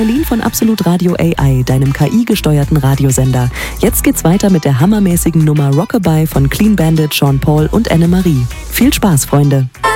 Eileen von Absolut Radio AI, deinem KI-gesteuerten Radiosender. Jetzt geht's weiter mit der hammermäßigen Nummer Rockabye von Clean Bandit, Sean Paul und Anne-Marie. Viel Spaß, Freunde!